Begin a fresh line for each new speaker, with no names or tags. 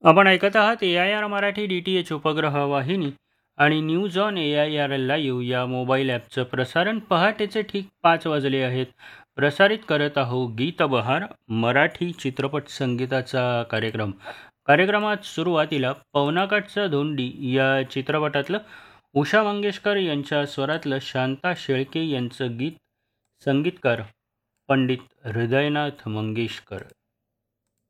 आपण ऐकत आहात AIR मराठी DTH उपग्रह वाहिनी आणि न्यूज ऑन AIR लाईव्ह या मोबाईल ॲपचं प्रसारण पहाटेचे ठीक 5 वाजले आहेत. प्रसारित करत आहोत गीतबहार मराठी चित्रपट संगीताचा कार्यक्रम. कार्यक्रमात सुरुवातीला पवनाकाठचा धोंडी या चित्रपटातलं उषा मंगेशकर यांच्या स्वरातलं शांता शेळके यांचं गीत, संगीतकार पंडित हृदयनाथ मंगेशकर.